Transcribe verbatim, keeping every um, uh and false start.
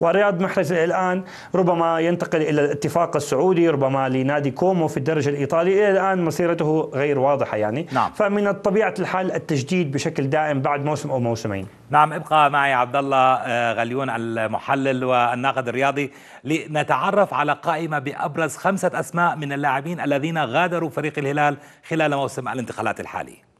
ورياض محرز الآن ربما ينتقل إلى الاتفاق السعودي، ربما لنادي كومو في الدرجة الإيطالية. إلى الآن مسيرته غير واضحة يعني. نعم. فمن طبيعة الحال التجديد بشكل دائم بعد موسم أو موسمين. نعم. ابقى معي عبد الله غليون المحلل والناقد الرياضي لنتعرف على قائمة بأبرز خمسة أسماء من اللاعبين الذين غادروا فريق الهلال خلال موسم الانتقالات الحالي.